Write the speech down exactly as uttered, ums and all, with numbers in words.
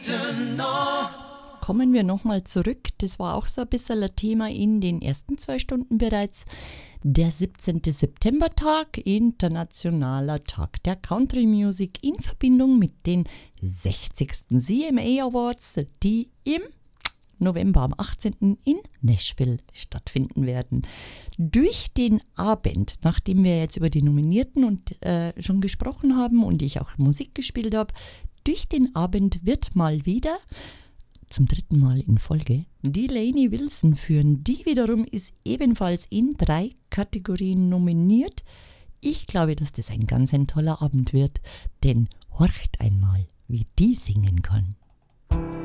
Kommen wir nochmal zurück, das war auch so ein bisschen ein Thema in den ersten zwei Stunden bereits. Der siebzehnten September-Tag, internationaler Tag der Country Music in Verbindung mit den sechzigsten C M A Awards, die im November am achtzehnten in Nashville stattfinden werden. Durch den Abend, nachdem wir jetzt über die Nominierten und äh, schon gesprochen haben und ich auch Musik gespielt habe, durch den Abend wird mal wieder zum dritten Mal in Folge die Lainey Wilson führen. Die wiederum ist ebenfalls in drei Kategorien nominiert. Ich glaube, dass das ein ganz ein toller Abend wird, denn horcht einmal, wie die singen kann.